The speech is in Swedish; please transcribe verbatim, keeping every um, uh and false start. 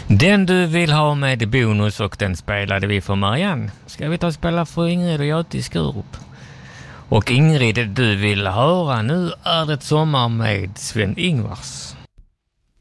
Den du vill ha med i bonus, och den spelade vi för Marianne. Ska vi ta och spela för Ingrid och jag till Skurup. Och Ingrid, du vill höra, nu är det sommar med Sven Ingvars.